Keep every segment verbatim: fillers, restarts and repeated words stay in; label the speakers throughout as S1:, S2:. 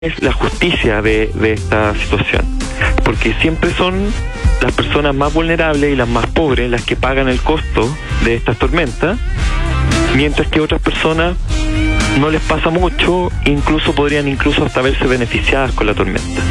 S1: es la justicia de, de esta situación, porque siempre son las personas más vulnerables y las más pobres las que pagan el costo de estas tormentas, mientras que otras personas no les pasa mucho, incluso podrían incluso hasta verse beneficiadas con la tormenta.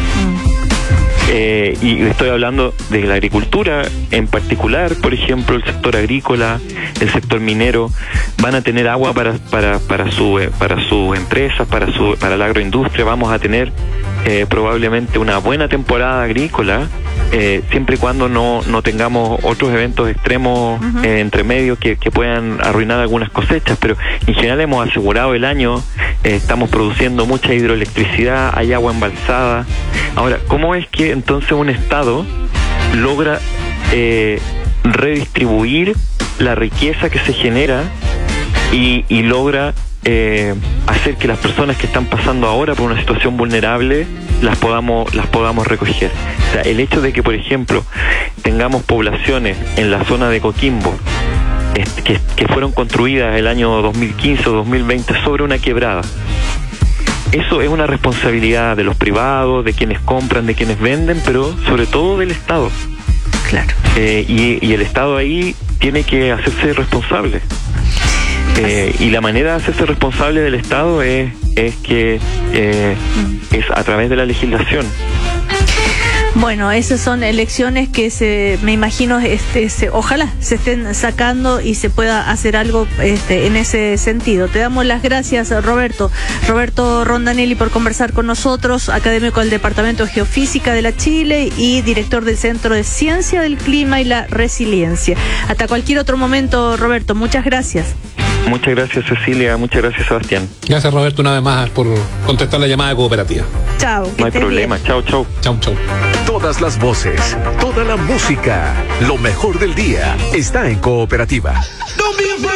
S1: Eh, y estoy hablando de la agricultura en particular. Por ejemplo, el sector agrícola, el sector minero van a tener agua para para para su para sus empresas, para su para la agroindustria. Vamos a tener eh, probablemente una buena temporada agrícola, eh, siempre y cuando no no tengamos otros eventos extremos uh-huh. eh, entre medio que, que puedan arruinar algunas cosechas. Pero en general hemos asegurado el año, eh, estamos produciendo mucha hidroelectricidad, hay agua embalsada. Ahora, ¿cómo es que entonces un Estado logra eh, redistribuir la riqueza que se genera y, y logra eh, hacer que las personas que están pasando ahora por una situación vulnerable las podamos las podamos recoger? O sea, el hecho de que, por ejemplo, tengamos poblaciones en la zona de Coquimbo este, que, que fueron construidas el año dos mil quince o dos mil veinte sobre una quebrada, eso es una responsabilidad de los privados, de quienes compran, de quienes venden, pero sobre todo del Estado.
S2: Claro.
S1: Eh, y, y el Estado ahí tiene que hacerse responsable. Eh, y la manera de hacerse responsable del Estado es, es que eh, es a través de la legislación.
S2: Bueno, esas son elecciones que se, me imagino, este, se, ojalá se estén sacando y se pueda hacer algo este, en ese sentido. Te damos las gracias, Roberto. Roberto Rondanelli, por conversar con nosotros, académico del Departamento de Geofísica de la Chile y director del Centro de Ciencia del Clima y la Resiliencia. Hasta cualquier otro momento, Roberto. Muchas gracias.
S1: Muchas gracias, Cecilia. Muchas gracias, Sebastián.
S3: Gracias, Roberto, una vez más por contestar la llamada de Cooperativa.
S2: Chao.
S1: No hay problema. Bien. Chao, chao.
S3: Chao, chao.
S4: Todas las voces, toda la música, lo mejor del día está en Cooperativa.